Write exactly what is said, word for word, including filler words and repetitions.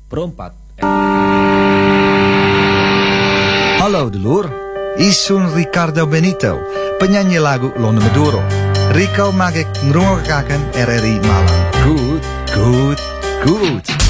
Perempat. Halo dulur, isun Ricardo Benito, penyanyi lagu Londo Maduro. Rico mag ik ngrungokkaken R R I Malang. Goed, goed, goed.